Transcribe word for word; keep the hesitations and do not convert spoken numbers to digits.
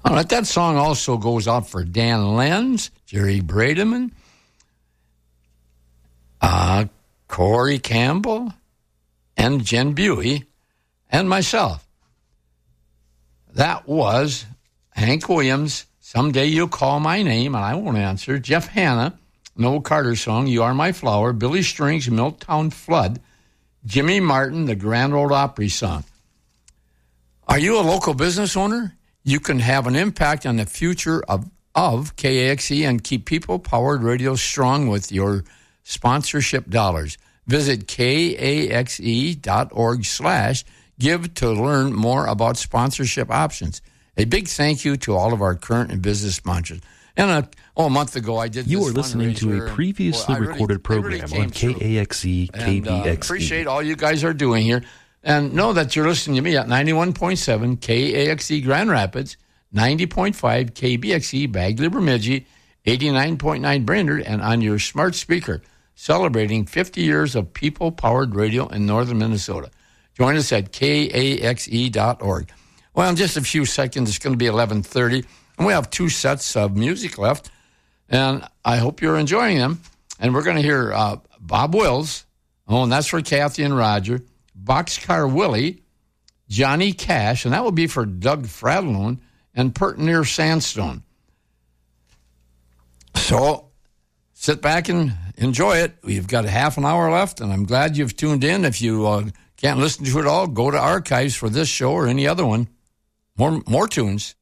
All right, that song also goes out for Dan Lenz, Jerry Brademan, uh, Corey Campbell, and Jen Buey, and myself. That was Hank Williams, Someday You'll Call My Name, and I won't answer. Jeff Hanna, Noel Carter song, You Are My Flower. Billy Strings, Milltown Flood. Jimmy Martin, the Grand Ole Opry song. Are you a local business owner? You can have an impact on the future of, of K A X E and keep people-powered radio strong with your sponsorship dollars. Visit kaxe.org slash give to learn more about sponsorship options. A big thank you to all of our current and business sponsors. And a, oh, a month ago, I did You this are listening to a previously well, recorded really, program really on K A X E K B X E. And, uh, appreciate all you guys are doing here. And know that you're listening to me at ninety-one point seven K A X E Grand Rapids, ninety point five K B X E Bagley Bemidji, eighty-nine point nine Brainerd, and on your smart speaker, celebrating fifty years of people-powered radio in northern Minnesota. Join us at K A X E dot org. Well, in just a few seconds, it's going to be eleven thirty, and we have two sets of music left, and I hope you're enjoying them. And we're going to hear uh, Bob Wills, oh, and that's for Kathy and Roger, Boxcar Willie, Johnny Cash, and that will be for Doug Fradlone, and Pert Near Sandstone. So sit back and enjoy it. We've got a half an hour left, and I'm glad you've tuned in. If you uh, can't listen to it all, go to archives for this show or any other one. More, more tunes.